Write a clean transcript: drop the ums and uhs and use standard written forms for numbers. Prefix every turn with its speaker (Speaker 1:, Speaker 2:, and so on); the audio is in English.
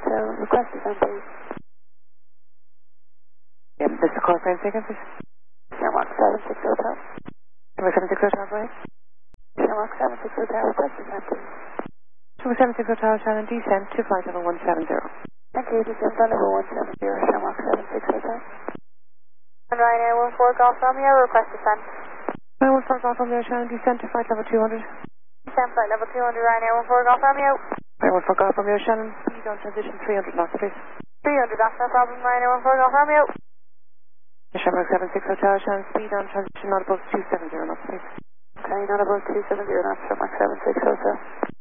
Speaker 1: request descent, please.
Speaker 2: Yep, this is the call frame second, please.
Speaker 1: Shamrock 76 Hotel.
Speaker 2: Number 76 Hotel, go ahead.
Speaker 1: Shamrock 76 Hotel, request descent, please.
Speaker 2: Number 76 Hotel, Shannon, descent to flight level 170.
Speaker 1: Thank you, descent on level 170, Shamrock 76 Hotel.
Speaker 3: And Ryanair 14 Golf Romeo, request descent.
Speaker 2: Ryanair 14 Golf Romeo, Shannon, descent to flight level 200.
Speaker 3: Descent flight level 200, Ryanair 14 Golf Romeo.
Speaker 2: Ryanair 14 Golf Romeo, Shannon, speed on transition 300 knots, please.
Speaker 3: 300 knots, no problem, Ryanair 14 Golf Romeo.
Speaker 2: Shamrock 76 Hotel, Shannon, speed on transition not above 270 knots, please.
Speaker 1: Okay, not above 270 knots, Shamrock 76 Hotel.